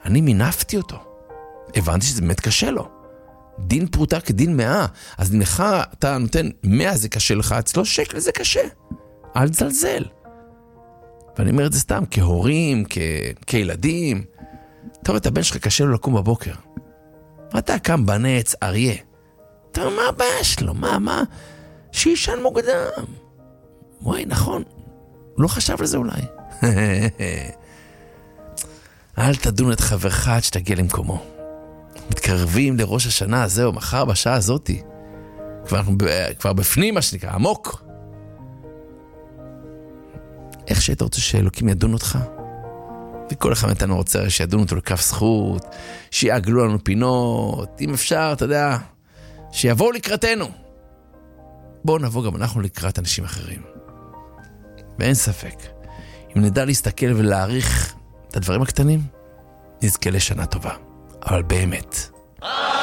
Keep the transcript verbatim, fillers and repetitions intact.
אני מינפתי אותו. הבנתי שזה באמת קשה לו. דין פרוטה כדין מאה. אז דינך, אתה נותן מאה זה קשה לך, אצלו שקל זה קשה. אל תזלזל. ואני אומר את זה סתם, כהורים, כ... כילדים. טוב, את הבן שלך קשה לו לקום בבוקר. אתה קם בנץ, אריה. אתה אומר, מה הבעיה שלו? מה, מה? שישן מוקדם. וואי, נכון. הוא לא חשב לזה אולי. אל תדון את חברך עד שתגיע למקומו. מתקרבים לראש השנה, זהו, מחר בשעה הזאת. כבר, כבר בפנים, מה שנקרא, עמוק. איך שאתה רוצה שאלוקים ידון אותך? וכל אחד מאיתנו רוצה שידון אותו לכף זכות, שיעגלו לנו פינות, אם אפשר, אתה יודע, שיבואו לקראתנו. בואו נבוא גם אנחנו לקראת אנשים אחרים. ואין ספק, אם נדע להסתכל ולהעריך את הדברים הקטנים, נזכה לשנה טובה. אבל באמת.